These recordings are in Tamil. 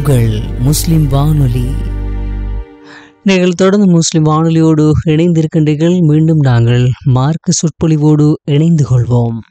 உங்கள் முஸ்லிம் வானொலி. நீங்கள் தொடர்ந்து முஸ்லிம் வானொலியோடு இணைந்திருக்கின்றீர்கள். மீண்டும் நாங்கள் மார்க்க சொற்பொழிவோடு இணைந்து கொள்வோம்.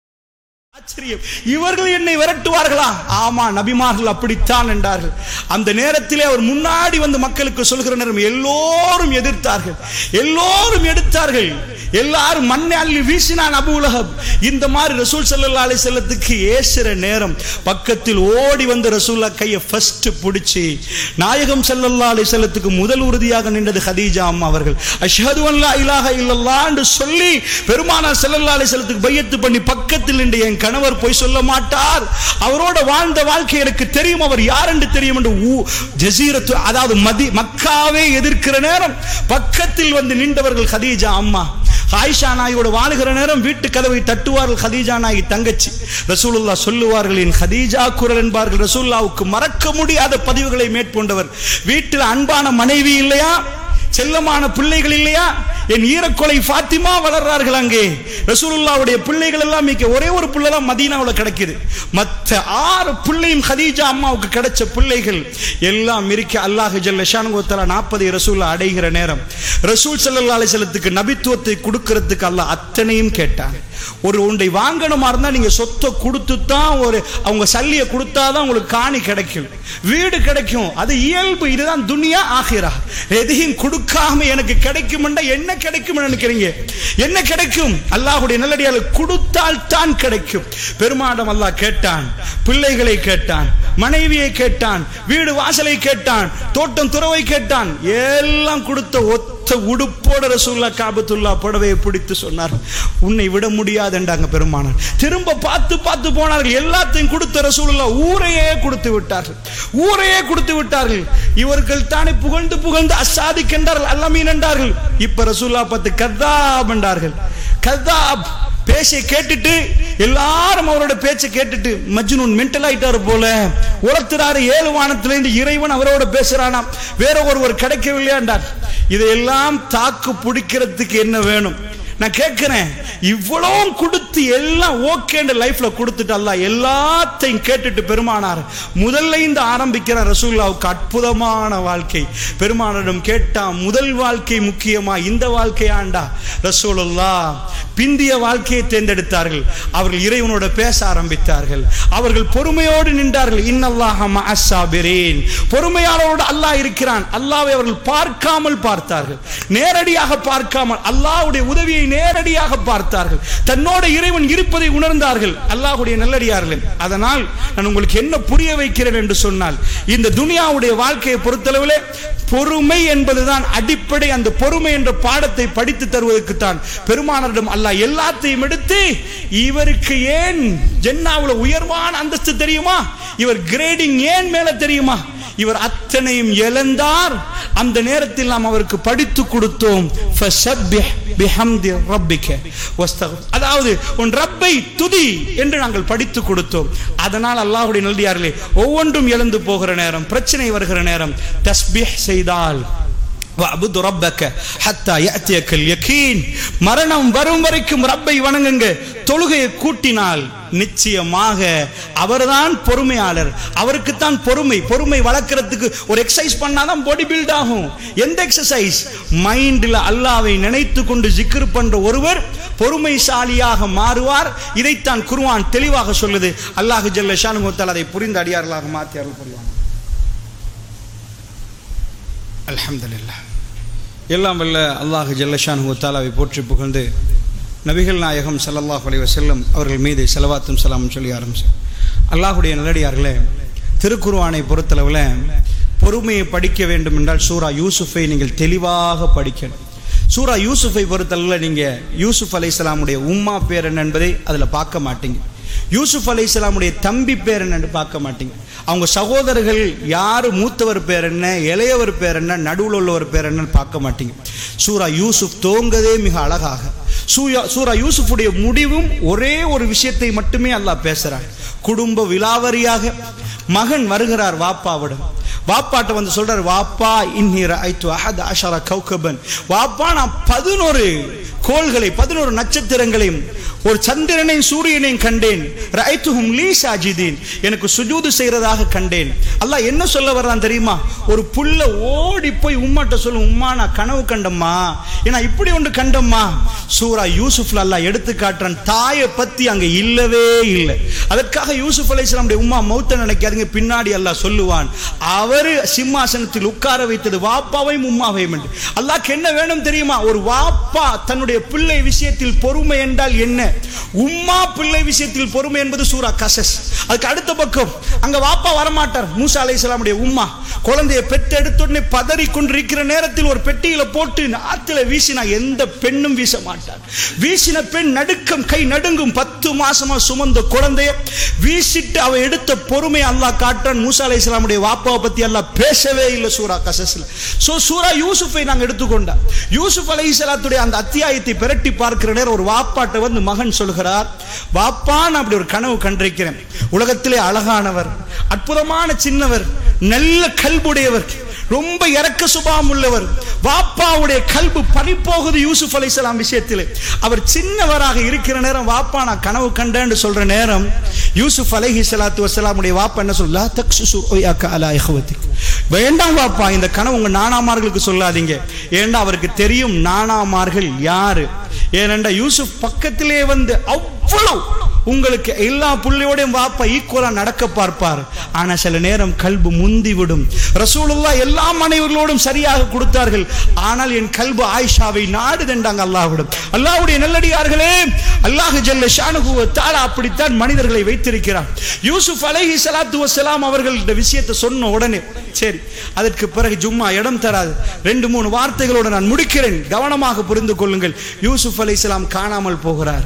ஆச்சரியம், இவர்கள் என்னை விரட்டுவார்களா? ஆமா, நபிமார்கள் அப்படித்தான் என்றார்கள். அந்த நேரத்திலே அவர் முன்னாடி வந்து மக்களுக்கு சொல்கிற நேரம் எல்லோரும் எதிர்த்தார்கள், எல்லோரும் எடுத்தார்கள், எல்லாரும் மண்ணை அள்ளி வீசினான் அபூ லஹப். இந்த மாதிரி ரசூல் ஸல்லல்லாஹு அலைஹி வஸல்லத்துக்கு ஏசுற நேரம் பக்கத்தில் ஓடி வந்து ரசூலுல்லாஹ் கையை ஃபர்ஸ்ட் பிடிச்சி நாயகம் ஸல்லல்லாஹு அலைஹி வஸல்லத்துக்கு முதல் உறுதியாக நின்றது ஹதீஜா அம்மா அவர்கள். அஷ்ஹது அன் லா இலாஹ இல்லல்லாஹ் என்று சொல்லி பெருமானார் ஸல்லல்லாஹு அலைஹி வஸல்லத்துக்கு பையத்து பண்ணி பக்கத்தில் நின்ற என் கணவர் போய் சொல்ல மாட்டார், அவரோட வாழ்ந்த வாழ்க்கை எனக்கு தெரியும், அவர் யார் என்று தெரியும் என்று ஜஸீரத்து, அதாவது மக்காவே எதிர்க்கிற நேரம் பக்கத்தில் வந்து நின்றவர்கள் ஹதீஜா அம்மா. ஆயிஷா நாயோட வாழுகிற நேரம் வீட்டு கதவை தட்டுவார்கள் ஹதீஜா நாயி தங்கச்சி. ரசூலுல்லாஹ் சொல்லுவார்கள், என் ஹதீஜா குரல் என்பார்கள். ரசூலுல்லாஹ்வுக்கு மறக்க முடியாத பதிவுகளை மேற்கொண்டவர். வீட்டில் அன்பான மனைவி இல்லையா, செல்லமான பிள்ளைகள் இல்லையா, என் ஈரக்கொலை ஃபாத்திமா வளர்றார்கள். அங்கே ரசூலுல்லாஹ்வுடைய பிள்ளைகள் எல்லாம் ஒரே ஒரு பிள்ளை தான் மதீனாவுல கிடைக்குது. மற்ற 6 பிள்ளையும் ஹதீஜா அம்மாவுக்கு கிடைச்ச பிள்ளைகள் எல்லாம் இருக்க அல்லாஹ் ஜல்ல ஷானுஹு வ தஆலா 40 ரசூலுல்லாஹ் அடைகிற நேரம் ரசூல் ஸல்லல்லாஹு அலைஹி வஸல்லத்துக்கு நபித்துவத்தை கொடுக்கிறதுக்கு அல்லாஹ் அத்தனையும் கேட்டாங்க. ஒரு ஒன்றை வாங்கணுமா இருந்தா நீங்க சொத்தை கொடுத்து தான், ஒரு அவங்க சல்லியை கொடுத்தாதான் உங்களுக்கு காணி கிடைக்கும், வீடு கிடைக்கும், அது இயல்பு. இதுதான் துனியா ஆகிரா. எதையும் கொடுக்காம எனக்கு கிடைக்கும் என்ன கிடைக்கும் நினைக்கிறீங்க? என்ன கிடைக்கும்? அல்லாஹ்வுடைய நல்லடியார்கள் கொடுத்தால் தான் கிடைக்கும். பெருமாடம் அல்லாஹ் கேட்டான், பிள்ளைகளை கேட்டான், மனைவியை கேட்டான், வீடு வாசலை கேட்டான், தோட்டம் துறவை கேட்டான், எல்லாம் கொடுத்த ஒத்த உடுப்போட ரசூலுல்லாஹ் காபத்துல்லாஹ் புடவையை பிடித்து சொன்னார், உன்னை விட முடியாது என்றாங்க பெருமானார். திரும்ப பார்த்து பார்த்து போனார்கள், எல்லாத்தையும் கொடுத்த ரசூலுல்லாஹ் ஊரையே கொடுத்து விட்டார்கள், ஊரையே கொடுத்து விட்டார்கள். இவர்கள் தானே புகழ்ந்து புகழ்ந்து அசாதிக் என்றார்கள், அல்லமீன் என்றார்கள். இப்ப ரசூலுல்லாஹ் பார்த்து கத்தாப் என்றார்கள். கத்தாப் பேச்சை கேட்டுட்டு எல்லாரும் அவரோட பேச்சை கேட்டுட்டு மஜ்னூன் மென்டல் ஆயிட்டாரு போல, உரத்துறாரு 7 வானத்திலிருந்து இறைவன் அவரோட பேசுறானா, வேற ஒருவர் கிடைக்கவில்லையா என்றார். இதையெல்லாம் தாக்கு பிடிக்கிறதுக்கு என்ன வேணும்? நான் கேட்கிறேன், இவ்வளவு கொடுத்து எல்லாம் ஓகே லைஃப்ல கொடுத்துட்டு அல்லாஹ் எல்லாத்தையும் கேட்டுட்டு பெருமானார் முதல்ல இந்த ஆரம்பிக்கிற ரசூலுல்லாஹ்வுக்கு அற்புதமான வாழ்க்கை. பெருமானாரிடம் கேட்டா, முதல் வாழ்க்கை முக்கியமா, இந்த வாழ்க்கையாண்டா? ரசூலுல்லாஹ் பிந்திய வாழ்க்கையை தேர்ந்தெடுத்தார்கள். அவர்கள் இறைவனோட பேச ஆரம்பித்தார்கள், அவர்கள் பொறுமையோடு நின்றார்கள். இன்னல்லாஹ மஅஸ் ஸாபிரீன், பொறுமையாளரோடு அல்லாஹ் இருக்கிறான். அல்லாஹ்வை அவர்கள் பார்க்காமல் பார்த்தார்கள், நேரடியாக பார்க்காமல் அல்லாஹ்வுடைய உதவியை நேரடியாக பார்த்தார்கள், தன்னோட இறைவன் இருப்பதை உணர்ந்தார்கள். அல்லாஹ்வுடைய நல்லடியார்கள், அதனால் நான் உங்களுக்கு என்ன புரிய வைக்கிறேன் என்று சொன்னால், இந்த துனியாவுடைய வாழ்க்கையை பொறுத்தளவில் பொறுமை என்பதுதான் அடிப்படை. அந்த பொறுமை என்ற பாடத்தை படித்து தருவதற்கு தான் பெருமானாரிடம் அல்லாஹ் எல்லாத்தையும் எடுத்து, இவருக்கு ஏன் ஜன்னாவுல உயர்வான அந்தஸ்து தெரியுமா, இவர் கிரேடிங் ஏன் மேல தெரியுமா, இவர் அத்தனையும் இழந்தார். அந்த நேரத்தில் நாம் அவருக்கு படித்து கொடுத்தோம், ஃபஸப்பிஹ் பிஹம்தி ரப்பிக வஸ்தக்ஃபிர், அதாவது உன் ரப்பை துதி என்று நாங்கள் படித்து கொடுத்தோம். அதனால் அல்லாஹ்வுடைய நல்லடியார்களே, ஒவ்வொன்றும் இழந்து போகிற நேரம், பிரச்சனை வருகிற நேரம், தஸ்பீஹ் செய்தால் வஅபுது ரப்பக ஹத்தா யஅதியக்கல் யகீன், மரணம் வரும் வரைக்கும் ரப்பை வணங்குங்க. தொழுகையை கூட்டினால் நிச்சயமாக அவர்தான் பொறுமையாளர், அவருக்குத்தான் பொறுமை. பொறுமை வளர்க்கிறதுக்கு ஒரு எக்ஸசைஸ் பண்ணாதான் பாடி பில்ட் ஆகும். எந்த எக்ஸசைஸ்? மைண்ட்ல அல்லாஹ்வை நினைத்து கொண்டு ஜிக்ர் பண்ற ஒருவர் பொறுமைசாலியாக மாறுவார். இதைத்தான் குர்ஆன் தெளிவாக சொல்லுது. அல்லாஹ் ஜல்ல ஷானுஹு வ தஆலா அதை புரிந்த அடியார்களாக மாற்றி அருள் புரிவான். அல்ஹம்துலில்லாஹ். எல்லாம் வல்ல அல்லாஹ் ஜல்ல ஷானுஹு வ தஆலாவை போற்றி புகழ்ந்து நபிகள் நாயகம் ஸல்லல்லாஹு அலைஹி வஸல்லம் அவர்கள் மீது ஸலவாத்தும் ஸலாமும் சொல்லி ஆரம்பிச்சேன். அல்லாஹ்வுடைய நல்லடியார்களே, திருக்குர்ஆனை பொறுத்தளவில் பொறுமையை படிக்க வேண்டும் என்றால் சூரா யூசுஃபை நீங்கள் தெளிவாக படிக்கணும். சூரா யூசுஃபை பொறுத்தளவில் நீங்கள் யூசுஃப் அலைஹிஸ்ஸலாமுடைய உம்மா பேர் என்ன என்பதை அதில் பார்க்க மாட்டீங்க, யூசுப் அலைஹிஸ்ஸலாமுடைய தம்பி பேர் என்னன்னு பார்க்க மாட்டீங்க, அவங்க சகோதரர்கள் யார், மூத்தவர் பேர் என்ன, இளையவர் பேர் என்ன, நடுவில் உள்ளவர் பேர் என்னன்னு பார்க்க மாட்டீங்க. சூரா யூசுப் தோங்கதே மிக அழகாக. சூரா யூசுஃபுடைய முடிவும் ஒரே ஒரு விஷயத்தை மட்டுமே அல்லாஹ் பேசுறார். குடும்ப விலாவரியாக மகன் வருகிறார் வாப்பாவிடம். வாப்பாட்ட வந்து சொல்றாரு, வாப்பா இன்னி ரஅய்து அஹத அஷர கௌகபன், வாப்பா நான் 11 கோள்களை 11 நட்சத்திரங்களையும் ஒரு சந்திரனையும் சூரியனையும் கண்டேன். ரஅய்துஹும் லீ சாஜிதீன், எனக்கு சுஜூது செய்யறதாக கண்டேன். அல்லாஹ் என்ன சொல்ல வர்றான் தெரியுமா? ஒரு புள்ள ஓடி போய் உம்மாட்ட சொல்லும், உம்மா நான் கனவு கண்டம்மா, ஏன்னா இப்படி ஒன்று கண்டம்மா. சூரா யூசுப்ல அல்லாஹ் எடுத்து காட்டுறான், தாயை பத்தி அங்க இல்லவே இல்லை. அதற்காக யூசுப் அலைஹிஸ்ஸலாமுடைய உம்மா மௌத்த நினைக்காதீங்க, பின்னாடி அல்லாஹ் சொல்லுவான், அவரு சிம்மாசனத்தில் உட்கார வைத்தது வாப்பாவையும் உம்மாவையும் என்று. அல்லாஹ்க்கு என்ன வேணும் தெரியுமா? ஒரு வாப்பா தன்னுடைய பிள்ளை விஷயத்தில் பொறுமை என்றால் என்ன, உம்மா பிள்ளை விஷயத்தில் பொறுமை என்பது சூரா கசஸ். அதுக்கு அடுத்த பக்கம் அங்க வாப்பா வரமாட்டார். மூசா அலைஹிஸ்ஸலாமுடைய உம்மா குழந்தையை பெற்று எடுத்துடனே பதறி கொண்டிருக்கிற நேரத்தில் ஒரு பெட்டியில போட்டு ஆத்துல வீசினா எந்த பெண்ணும் வீச மாட்டார். வீசின பெண் நடுக்கம், கை நடுங்கும். 10 மாசமா சுமந்த குழந்தைய வீசிட்டு அவ எடுத்த பொறுமை அல்லாஹ் காட்டுறான். மூசா அலைஹிஸ்ஸலாமுடைய வாப்பாவை பத்தி அல்லாஹ் பேசவே இல்லை சூரா கசஸ்ல. சோ சூரா யூசுஃபை நாங்க எடுத்துக்கொண்டா, யூசுப் அலைஹிஸ்ஸலாத்துடைய அந்த அத்தியாயத்தை பிரட்டி பார்க்கிற நேரம் ஒரு வாப்பாட்ட வந்து மகன் சொல்கிறார், வாப்பா நான் அப்படி ஒரு கனவு கண்டிருக்கிறேன். உலகத்திலே அழகானவர், அற்புதமான சின்னவர், நல்ல கல்புடையவர், ரொம்ப இரக்க சுபாவம் உள்ளவர். வாப்பாவுடைய கல்பு பறிப்போகுது யூசுப் அலைஹிஸ்ஸலாம் விஷயத்திலே. அவர் சின்னவராக இருக்கிற நேரம் வாப்பா நான் கனவு கண்டேன்னு சொல்ற நேரம் யூசுப் அலைஹிஸ்ஸலாத்து வஸ்ஸலாமுடைய வாப்பா என்ன சொல்ல, தக்ஸுசு ருயாக அலா இஹ்வதிக், வேண்டாம் வாப்பா இந்த கனவு உங்க நானாமார்களுக்கு சொல்லாதீங்க. ஏண்டா அவருக்கு தெரியும் நானாமார்கள் யாரு. ஏனென்றா யூசுப் பக்கத்திலே வந்து அவ்வளவு உங்களுக்கு எல்லா புள்ளையோடையும் வாப்பா ஈக்குவலா நடக்க பார்ப்பார். ஆனா சில நேரம் கல்பு முந்தி விடும். ரசூலுல்லாஹ் எல்லா மனைவிகளோடும் சரியாக கொடுத்தார்கள், ஆனால் என் கல்பு ஆயிஷாவை நாடுதென்றாங்க அல்லாஹ்விடம். அல்லாஹ்வுடைய நல்லடியார்களே, அல்லாஹ் ஜல்ல ஷானுஹு வ தஆலா அப்படித்தான் மனிதர்களை வைத்திருக்கிறார். யூசுப் அலைஹிஸ்ஸலாத்து வஸ்ஸலாம் அவர்கள் இந்த விஷயத்தை சொன்ன உடனே சரி, அதற்கு பிறகு ஜும்மா இடம் தராது, 2-3 வார்த்தைகளோடு நான் முடிக்கிறேன், கவனமாக புரிந்து கொள்ளுங்கள். யூசுப் அலைஹிஸ்ஸலாம் காணாமல் போகிறார்.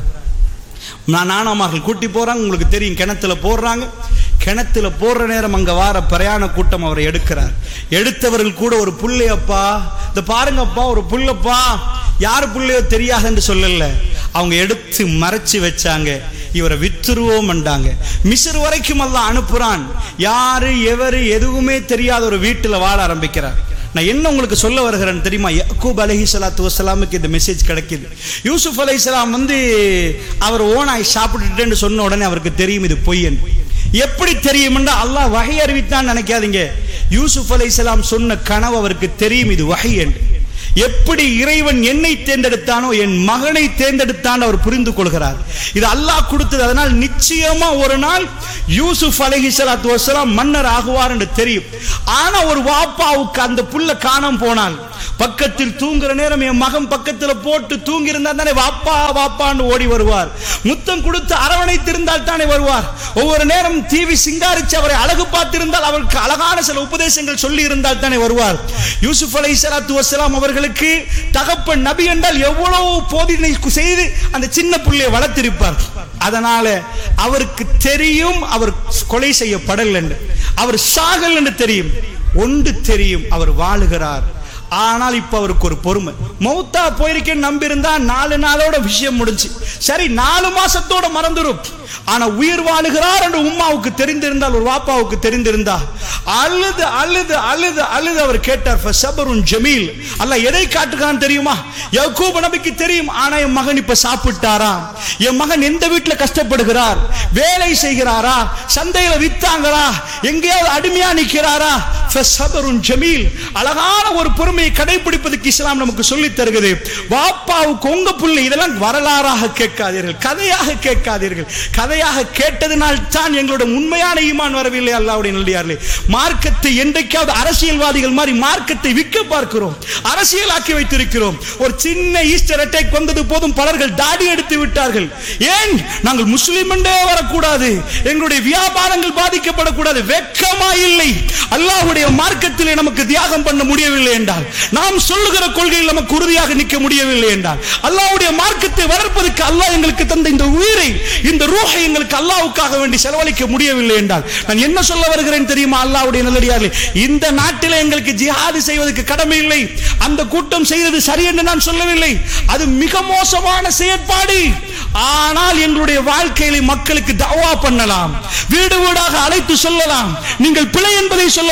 நானாமார்கள் கூட்டி போறாங்க, உங்களுக்கு தெரியும், கிணத்துல போடுறாங்க. கிணத்துல போடுற நேரம் அங்க வார பிரயாண கூட்டம் அவரை எடுக்கிறார். எடுத்தவர்கள் கூட ஒரு புள்ளையப்பா, இந்த பாருங்கப்பா ஒரு புள்ளப்பா, யாரு புள்ளையோ தெரியாது என்று சொல்லல, அவங்க எடுத்து மறைச்சு வச்சாங்க. இவரை வித்துருவோம் என்றாங்க. மிஸ்ர் வரைக்கும் அல்லாஹ் அனுப்புறான். யாரு எவரு எதுவுமே தெரியாத ஒரு வீட்டுல வாழ ஆரம்பிக்கிறார். நான் என்ன உங்களுக்கு சொல்ல வருகிறேன் தெரியுமா? யாக்கூப் அலைஹிஸ்ஸலாத்து வஸ்ஸலாமுக்கு இந்த மெசேஜ் கிடைக்குது. யூசுப் அலைஹிஸ்ஸலாம் வந்து அவர் ஓனாய் சாப்பிட்டுட்டேன்னு சொன்ன உடனே அவருக்கு தெரியும் இது பொய்யன். எப்படி தெரியும் என்றால் அல்லாஹ் வஹி அறிவித்தான் நினைக்காதீங்க. யூசுப் அலைஹிஸ்ஸலாம் சொன்ன கனவு அவருக்கு தெரியும் இது வஹி என்று. எப்படி இறைவன் என்னை தேர்ந்தெடுத்தானோ என் மகனை தேர்ந்தெடுத்தான் அவர் புரிந்து கொள்கிறார். இது அல்லாஹ் கொடுத்தது. அதனால் நிச்சயமா ஒரு நாள் யூசுப் அலைஹிஸ்ஸலாத்து வஸ்ஸலாம் மன்னர் ஆகுவார் என்று தெரியும். ஆனா ஒரு வாப்பாவுக்கு அந்த புள்ள காணாம போனால், பக்கத்தில் தூங்குற நேரம் என் மகன் பக்கத்துல போட்டு தூங்கி இருந்தா தானே வாப்பா வாப்பான்னு ஓடி வருவார். முத்தம் கொடுத்து அரவணைத்திருந்தால் தானே வருவார். ஒவ்வொரு நேரம் டிவி சிங்காரிச்சு அவரை அழகு பார்த்திருந்தால், அவருக்கு அழகான சில உபதேசங்கள் சொல்லி இருந்தால் தானே வருவார். யூசுப் அலைஹிஸ்ஸலாத்து வஸ்ஸலாம் அவர்களுக்கு தகப்பன் நபி என்றால் எவ்வளவு போதனை செய்து அந்த சின்ன பிள்ளையை வளர்த்திருப்பார். அதனால அவருக்கு தெரியும் அவர் கொலை செய்யப்படல் என்று, அவர் சாகல் என்று தெரியும். ஒன்று தெரியும், அவர் வாழுகிறார். ஆனால் இப்ப அவருக்கு ஒரு பொறுமை, மௌத்தா போயிருக்கேன்னு நம்பி இருந்தா 4 நாளோட விஷயம் முடிஞ்சு, சரி 4 மாசத்தோட மறந்துடும். ஆனா உயிர் வாழுகிறார் என்று உம்மாவுக்கு தெரிந்திருந்தால், ஒரு வாப்பாவுக்கு தெரிந்திருந்தா, அழுது அழுது அழுது அழுது அவர் கேட்டார், ஃபஸபருன் ஜமீல். அல்லாஹ் எதை காட்டுகிறான் தெரியுமா? யாக்கூப் நபிக்கு தெரியும். ஆனா என் மகன் இப்ப சாப்பிட்டாரா, என் மகன் எந்த வீட்டுல கஷ்டப்படுகிறார், வேலை செய்கிறாரா, சந்தையில வித்தாங்களா, எங்கேயாவது அடிமையா நிற்கிறாரா, ஃபஸபருன் ஜமீல். அழகான ஒரு பொறுமையை கடைபிடிப்பதற்கு இஸ்லாம் நமக்கு சொல்லி தருகிறது. வாப்பாவுக்கு உங்க பிள்ளை இதெல்லாம் வரலாறாக கேட்காதீர்கள், கதையாக கேட்காதீர்கள். கதையாக கேட்டதனால் தான் எங்களோட உண்மையான ஈமான் வரவில்லை. அல்லாஹ்வுடைய நல்லடியார்களே, மார்க்கத்தை என்றைக்காவது அரசியல்வாதிகள் மாதிரி மார்க்கத்தை விற்க பார்க்கிறோம், அரசியலாக்கி வைத்திருக்கிறோம். ஒரு சின்ன ஈஸ்டர் அட்டாக் வந்தது போதும் பலர்கள் தாடி எடுத்து விட்டார்கள். ஏன்? நாங்கள் முஸ்லிம் என்றே வரக்கூடாது, எங்களுடைய வியாபாரங்கள் பாதிக்கப்படக்கூடாது. வெட்கமா இல்லை? அல்லாஹ்வுடைய மார்க்கத்திலே நமக்கு தியாகம் பண்ண முடியவில்லை என்றால், நாம் சொல்லுகிற கொள்கையில் நமக்கு உறுதியாக நிற்க முடியவில்லை என்றால், அல்லாஹ்வுடைய மார்க்கத்தை வளர்ப்பதற்கு அல்லாஹ் எங்களுக்கு தந்த இந்த உயிரை, இந்த ரூஹை எங்களுக்கு அல்லாஹ்வுக்காக வேண்டி செலவழிக்க முடியவில்லை என்றால், நான் என்ன சொல்ல வருகிறேன் தெரியுமா? அல்லாஹ்வுடைய நல்லடியார்களே, இந்த நாட்டிலே எங்களுக்கு ஜிஹாது செய்வதற்கு கடமை இல்லை. அந்த கூட்டம் செய்தது சரி என்று நான் சொல்லவில்லை, அது மிக மோசமான செயற்பாடு. ஆனால் எங்களுடைய வாழ்க்கையில மக்களுக்கு தவா பண்ணலாம், வீடு வீடாக அழைத்து சொல்லலாம், நீங்கள் பிழை என்பதை சொல்லலாம். அல்லாஹ்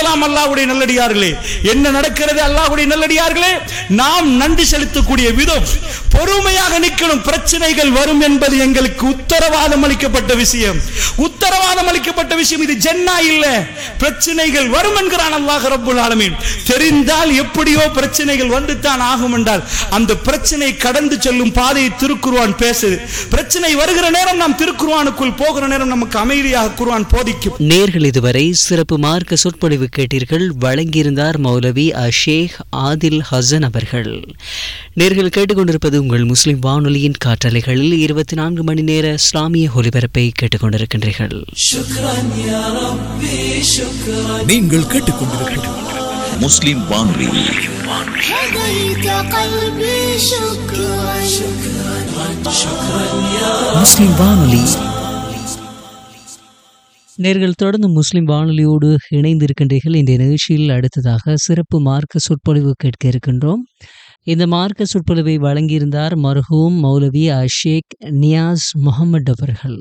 அல்லாஹ்வுடைய நல்லடியார்களே, என்ன நடக்கிறது அல்லாஹ்வுடைய நல்லடியார்களே? நாம் நன்றி செலுத்தக்கூடிய விதம், பொறுமையாக நிற்கணும். பிரச்சனைகள் வரும் என்பது எங்களுக்கு உத்தரவாதம் அளிக்கப்பட்ட விஷயம். உத்தரவாதம் அளிக்கப்பட்ட விஷயம். இது ஜன்னா இல்ல. பிரச்சனைகள் வரும் என்கிறான் அல்லாஹ் ரப்பல் ஆலமீன். தெரிந்தால் எப்படியோ பிரச்சனைகள் வந்து தான் ஆகும் என்றால் அந்த பிரச்சனை கடந்து செல்லும் பாதையை திருக்குர்ஆன் பேசுது. பிரச்சனை வருகிற நேரம் நாம் திருக்குர்ஆனுக்குள் போகிற நேரம் நமக்கு அமைதியாக குர்ஆன் போதிக்கும். நேர்கள் இதுவரை சிறப்பு மார்க்க சொற்பொழிவு கேட்டீர்கள். வழங்கியிருந்தார் மௌலவி ஷேக் ஆதில் ஹசன் அவர்கள். நேர்கள் கேட்டுக்கொண்டிருப்பது உங்கள் முஸ்லிம் வானொலியின் காற்றலைகளில் 24 மணி நேர இஸ்லாமிய ஒலிபரப்பை கேட்டுக்கொண்டிருக்கின்றீர்கள். நீங்கள் கேட்டுக்கொண்டிருப்பது முஸ்லிம் வானொலி. முஸ்லிம் வானொலி. நேர்கள் தொடர்ந்து முஸ்லிம் வானொலியோடு இணைந்திருக்கின்றீர்கள். இந்த நிகழ்ச்சியில் அடுத்ததாக சிறப்பு மார்க்க சொற்பொழிவு கேட்க இருக்கின்றோம். இந்த மார்க்க சொற்பொழிவை வழங்கியிருந்தார் மர்ஹூம் மௌலவி ஷேக் நியாஸ் முகமது அவர்கள்.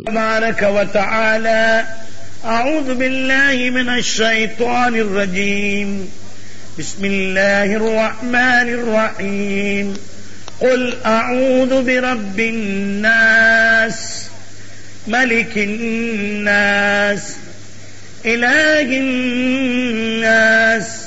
أعوذ بالله من الشيطان الرجيم. بسم الله الرحمن الرحيم. قل أعوذ برب الناس ملك الناس إله الناس